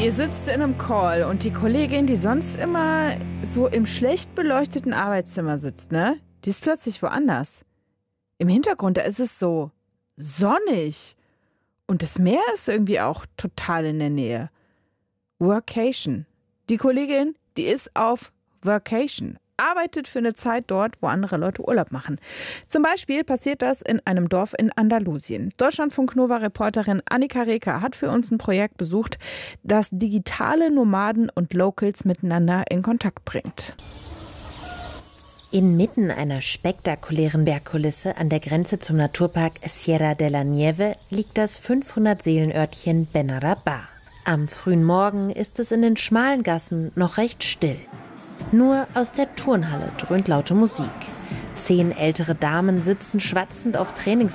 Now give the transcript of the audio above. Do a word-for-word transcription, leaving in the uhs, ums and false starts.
Ihr sitzt in einem Call und die Kollegin, die sonst immer so im schlecht beleuchteten Arbeitszimmer sitzt, ne? Die ist plötzlich woanders. Im Hintergrund, da ist es so sonnig. Und das Meer ist irgendwie auch total in der Nähe. Workation. Die Kollegin, die ist auf Workation. Arbeitet für eine Zeit dort, wo andere Leute Urlaub machen. Zum Beispiel passiert das in einem Dorf in Andalusien. Deutschlandfunk-Nova-Reporterin Annika Reker hat für uns ein Projekt besucht, das digitale Nomaden und Locals miteinander in Kontakt bringt. Inmitten einer spektakulären Bergkulisse an der Grenze zum Naturpark Sierra de la Nieve liegt das fünfhundert-Seelen-Örtchen Benarabá. Am frühen Morgen ist es in den schmalen Gassen noch recht still. Nur aus der Turnhalle dröhnt laute Musik. Zehn ältere Damen sitzen schwatzend auf Trainings